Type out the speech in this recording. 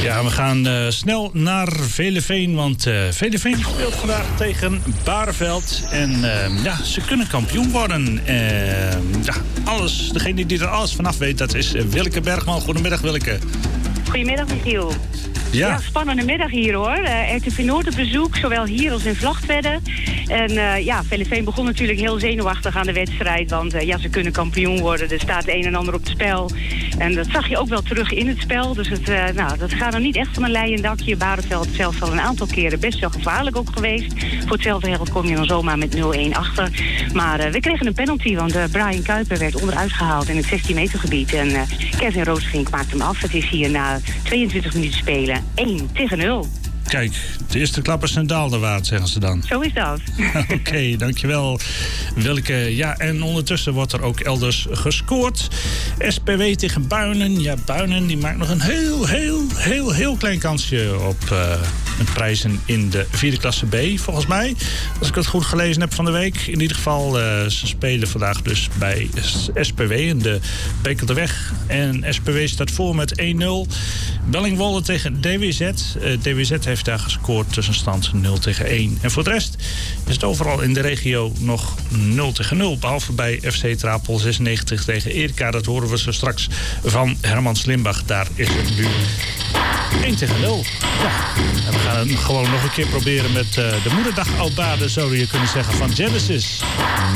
Ja, we gaan snel naar Veleveen, want Veleveen speelt vandaag tegen Bareveld. En ze kunnen kampioen worden. Degene die er alles vanaf weet, dat is Willeke Bergman. Goedemiddag, Willeke. Goedemiddag, Michiel. Ja, spannende middag hier hoor. RTV Noord op bezoek, zowel hier als in Vlagtwedde. En Veleveen begon natuurlijk heel zenuwachtig aan de wedstrijd. Want ze kunnen kampioen worden. Er staat een en ander op het spel. En dat zag je ook wel terug in het spel. Dus dat gaat dan niet echt van een leien dakje. Bareveld zelfs al een aantal keren best wel gevaarlijk ook geweest. Voor hetzelfde geld kom je dan zomaar met 0-1 achter. Maar we kregen een penalty, want Brian Kuiper werd onderuit gehaald in het 16 meter gebied. En Kevin Roosvink maakt hem af. Het is hier na 22 minuten spelen 1-0. Kijk, de eerste klappers zijn daalde waard, zeggen ze dan. Zo is dat. Oké, dankjewel, Willeke. Ja, en ondertussen wordt er ook elders gescoord. SPW tegen Buinen. Ja, Buinen die maakt nog een heel klein kansje op prijzen in de 4e klasse B, volgens mij. Als ik het goed gelezen heb van de week. In ieder geval, ze spelen vandaag dus bij SPW in de Bekeldeweg. En SPW staat voor met 1-0. Bellingwolde tegen DWZ. DWZ heeft daar gescoord, tussenstand 0-1. En voor de rest is het overal in de regio nog 0-0. Behalve bij FC Trapel 96 tegen Erika. Dat horen we zo straks van Herman Slimbach. Daar is het nu 1-0. Ja, en we gaan het gewoon nog een keer proberen met de moederdag-aubade, zou je kunnen zeggen, van Genesis.